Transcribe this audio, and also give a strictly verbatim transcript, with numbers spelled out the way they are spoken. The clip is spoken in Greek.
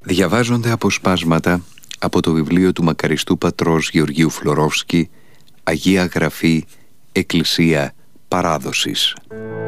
Διαβάζονται αποσπάσματα από το βιβλίο του μακαριστού πατρός Γεωργίου Φλωρόφσκι, Αγία Γραφή, Εκκλησία Παράδοσης.